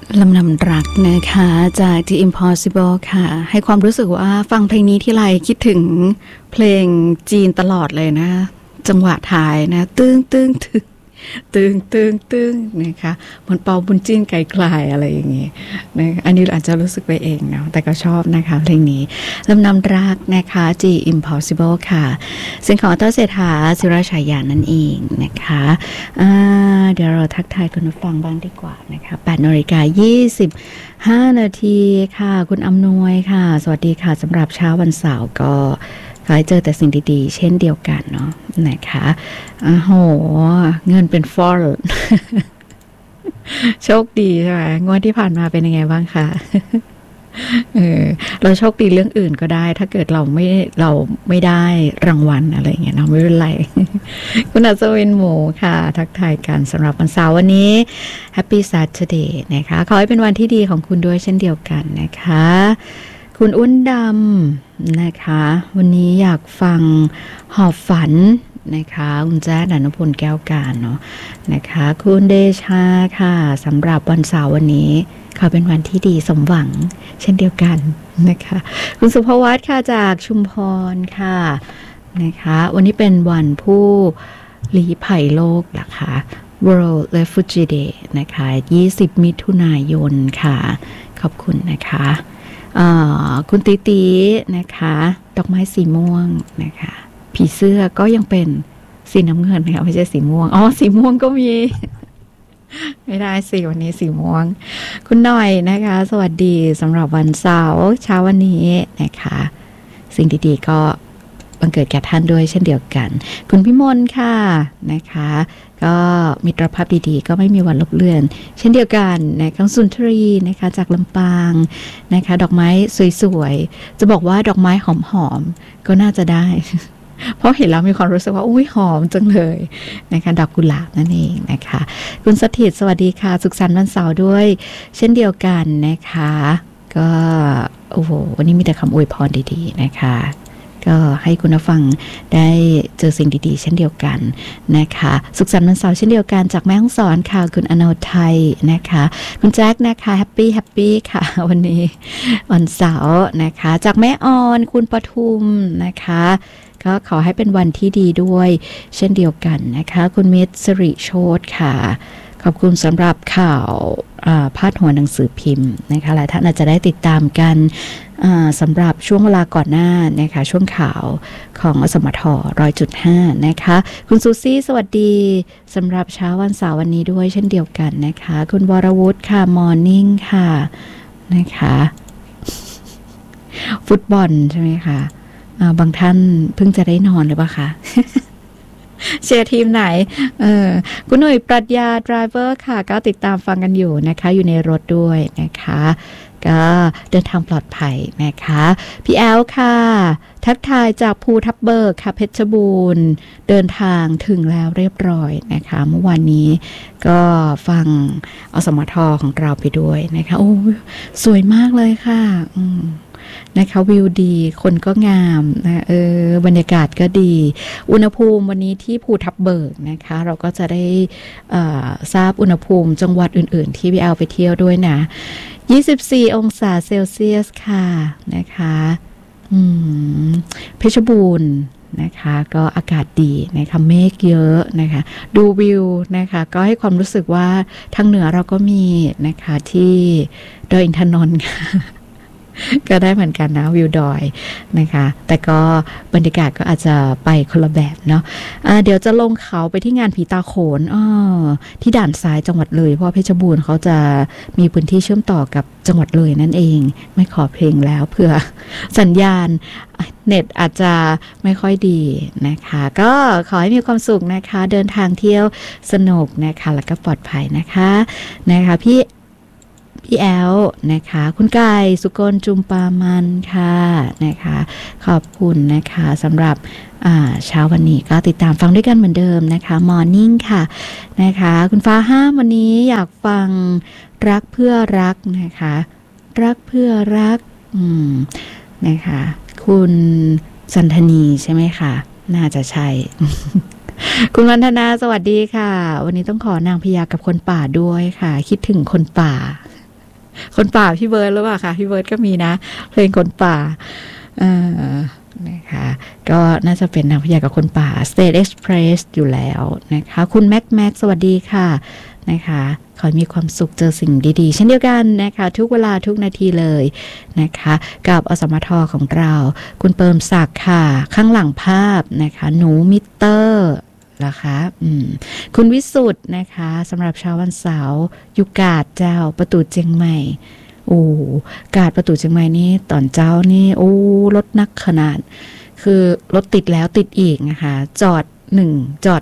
ลำนำรักนะคะจาก The Impossible ค่ะให้ความรู้สึกว่าฟังเพลงนี้ที่ไรคิดถึงเพลงจีนตลอดเลยนะจังหวะท้ายนะตึ้งตึ้งตึ้งตึ้งตึ้งตึ้งนะคะเหมือนเป่าบุญจิ้นไกลๆอะไรอย่างงี้นะอันนี้อาจจะรู้สึกไปเองเนาะแต่ก็ชอบนะคะเพลงนี้ลำนำรักนะคะ The Impossible ค่ะเสียงของต้นเศรษฐาศิราชายานั่นเองนะคะเดี๋ยวเราทักทายคุณผู้ฟังบ้างดีกว่านะคะ8:25 นาทีค่ะคุณอำนวยค่ะสวัสดีค่ะสำหรับเช้าวันเสาร์ก็ขอให้เจอแต่สิ่งดีๆเช่นเดียวกันเนาะนะคะโอ้โหเงินเป็นฟอล โชคดีใช่ไหมงวดที่ผ่านมาเป็นยังไงบ้างคะเราโชคดีเรื่องอื่นก็ได้ถ้าเกิดเราไม่ได้รางวัลอะไรอย่างเงี้ยเนาะไม่เป็นไร คุณอัศวินหมูค่ะทักทายกันสำหรับวันเสาร์วันนี้ Happy Saturday นะคะขอให้เป็นวันที่ดีของคุณด้วยเช่นเดียวกันนะคะคุณอ้วนดำนะคะวันนี้อยากฟังหอบฝันนะคะคุณแจ๊ดอนุพลแก้วการเนาะนะคะคุณเดชาค่ะสำหรับวันเสาร์วันนี้ขอเป็นวันที่ดีสมหวังเช่นเดียวกันนะคะคุณสุภวัฒน์ค่ะจากชุมพรค่ะนะคะวันนี้เป็นวันผู้ลี้ภัยโลกนะคะ World Refugee Day นะคะ20 มิถุนายนค่ะขอบคุณนะคะคุณตีตีนะคะดอกไม้สีม่วงนะคะผีเสื้อก็ยังเป็นสีน้ำเงินนะคะไม่ใช่สีม่วงสีม่วงก็มีไม่ได้สิวันนี้สีม่วงคุณหน่อยนะคะสวัสดีสำหรับวันเสาร์เช้าวันนี้นะคะสิ่งดีๆก็บังเกิดแก่ท่านด้วยเช่นเดียวกันคุณพิมลค่ะนะคะก็มิตรภาพดีๆก็ไม่มีวันลบเลือนเช่นเดียวกันนะคะสุนทรีนะคะจากลำปางนะคะดอกไม้สวยๆจะบอกว่าดอกไม้หอมๆก็น่าจะได้ เพราะเห็นแล้วมีความรู้สึกว่าอุ้ยหอมจังเลยนะคะดอกกุหลาบนั่นเองนะคะคุณสถิตสวัสดีค่ะสุขสันต์วันเสาร์ด้วยเช่นเดียวกันนะคะก็โอ้โหวันนี้มีแต่คำอวยพรดีๆนะคะก็ให้คุณผู้ฟังได้เจอสิ่งดีๆเช่นเดียวกันนะคะสุขสันต์วันเสาร์เช่นเดียวกันจากแม่ฮ่องสอนค่ะคุณอโนไทยนะคะคุณแจ็คนะคะแฮปปี้ค่ะวันนี้วันเสาร์นะคะจากแม่ออนคุณปทุมนะคะก็ขอให้เป็นวันที่ดีด้วยเช่นเดียวกันนะคะคุณมิตรสิริโชติค่ะขอบคุณสำหรับข่าวพาดหัวหนังสือพิมพ์นะคะหลายท่านอาจจะได้ติดตามกันสำหรับช่วงเวลาก่อนหน้านะคะช่วงข่าวของสมท 100.5 นะคะคุณซูซี่สวัสดีสำหรับเช้าวันเสาร์วันนี้ด้วยเช่นเดียวกันนะคะคุณวรวุฒิค่ะมอร์นิ่งค่ะนะคะฟุตบอลใช่ไหมคะบางท่านเพิ่งจะได้นอนหรือเปล่าคะ เชียร์ทีมไหนคุณหนุ่ยปรัชญาไดรเวอร์ค่ะก็ติดตามฟังกันอยู่นะคะอยู่ในรถด้วยนะคะก็เดินทางปลอดภัยนะคะพี่แอลค่ะทักทายจากภูทับเบิกค่ะเพชรบูรณ์เดินทางถึงแล้วเรียบร้อยนะคะเมื่อวานนี้ก็ฟังอสมทของเราไปด้วยนะคะโอ้สวยมากเลยค่ะนะคะวิวดีคนก็งามนะบรรยากาศก็ดีอุณหภูมิวันนี้ที่ภูทับเบิกนะคะเราก็จะได้ทราบอุณหภูมิจังหวัดอื่นๆที่พี่เอาไปเที่ยวด้วยนะ24 องศาเซลเซียสค่ะนะคะเพชรบูรณ์นะคะก็อากาศดีนะคะเมฆเยอะนะคะดูวิวนะคะก็ให้ความรู้สึกว่าทางเหนือเราก็มีนะคะที่ดอยอินทนนท์ค่ะก็ได้เหมือนกันนะวิวดอยนะคะแต่ก็บรรยากาศก็อาจจะไปคนละแบบเนาะเดี๋ยวจะลงเขาไปที่งานผีตาโขนที่ด่านซ้ายจังหวัดเลยเพราะเพชรบูรณ์เขาจะมีพื้นที่เชื่อมต่อกับจังหวัดเลยนั่นเองไม่ขอเพลงแล้วเผื่อสัญญาณเน็ตอาจจะไม่ค่อยดีนะคะก็ขอให้มีความสุขนะคะเดินทางเที่ยวสนุกนะคะแล้วก็ปลอดภัยนะคะพี่แอลนะคะคุณกายสุกลจุมปามันค่ะนะคะขอบคุณนะคะสำหรับเช้าวันนี้ก็ติดตามฟังด้วยกันเหมือนเดิมนะคะมอร์นิ่งค่ะนะคะคุณฟ้าห้ามวันนี้อยากฟังรักเพื่อรักนะคะรักเพื่อรักนะคะคุณสันธนีใช่ไหมคะน่าจะใช่ คุณวันธนาสวัสดีค่ะวันนี้ต้องขอนางพญากับคนป่าด้วยค่ะคิดถึงคนป่าคนป่าพี่เบิร์ดหรือเปล่าคะพี่เบิร์ดก็มีนะเพลงคนป่านะคะก็น่าจะเป็นนางพญากับคนป่า State Express อยู่แล้วนะคะคุณแม็กสวัสดีค่ะนะคะขอมีความสุขเจอสิ่งดีๆเช่นเดียวกันนะคะทุกเวลาทุกนาทีเลยนะคะกับอสมทของเราคุณเปิมศักดิ์ค่ะข้างหลังภาพนะคะหนูมิเตอร์นะคะคุณวิสุทธ์นะคะสำหรับเช้าวันเสาร์ยุกาดเจ้าประตูเจียงใหม่กาดประตูเชียงใหม่นี่ตอนเจ้านี่รถนักขนาดคือรถติดแล้วติดอีกนะคะจอด1จอด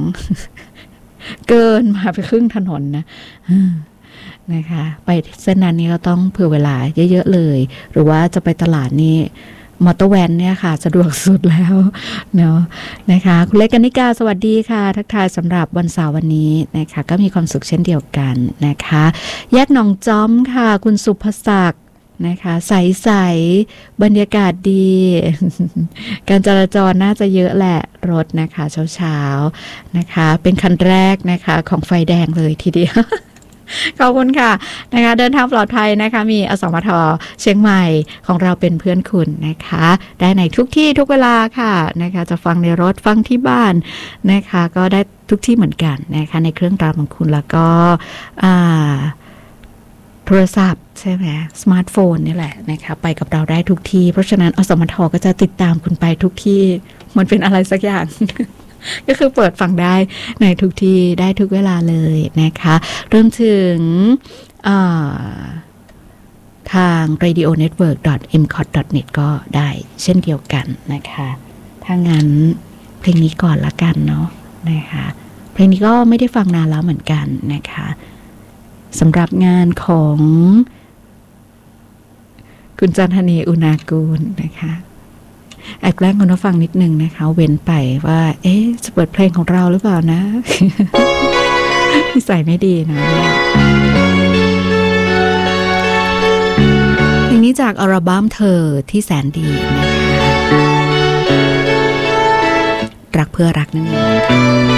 2 เกินมาไปครึ่งถนนนะคะไปเส้นนั้นนี่เราต้องเผื่อเวลาเยอะๆเลยหรือว่าจะไปตลาดนี่มอเตอร์แวนเนี่ยค่ะสะดวกสุดแล้วเนาะนะคะคุณเล็กกนิกาสวัสดีค่ะทักทายสำหรับวันเสาร์วันนี้นะคะก็มีความสุขเช่นเดียวกันนะคะแยกหนองจ้อมค่ะคุณสุภศักดิ์นะคะใสๆบรรยากาศดี การจราจรน่าจะเยอะแหละรถนะคะเช้าๆนะคะเป็นคันแรกนะคะของไฟแดงเลยทีเดียว ขอบคุณค่ะนะคะเดินทางปลอดภัยนะคะมีอสมทเชียงใหม่ของเราเป็นเพื่อนคุณนะคะได้ในทุกที่ทุกเวลาค่ะนะคะจะฟังในรถฟังที่บ้านนะคะก็ได้ทุกที่เหมือนกันนะคะในเครื่องรับของคุณแล้วก็โทรศัพท์ใช่ไหมสมาร์ทโฟนนี่แหละนะคะไปกับเราได้ทุกที่เพราะฉะนั้นอสมทก็จะติดตามคุณไปทุกที่มันเป็นอะไรสักอย่าง ก็คือเปิดฟังได้ในทุกที่ได้ทุกเวลาเลยนะคะรวมถึงทาง radionetwork.mcot.net ก็ได้เช่นเดียวกันนะคะถ้างั้นเพลงนี้ก่อนละกันเนาะนะคะเพลงนี้ก็ไม่ได้ฟังนานแล้วเหมือนกันนะคะสำหรับงานของคุณจันทนีอุณากูลนะคะแอบแกล้งคุณผู้ฟังนิดนึงนะคะเว้นไปว่าจะเปิดเพลงของเราหรือเปล่านะ นิสัยไม่ดีนะเพลงนี้จากอัลบั้มเธอที่แสนดีนะคะรักเพื่อรักนั่นเอง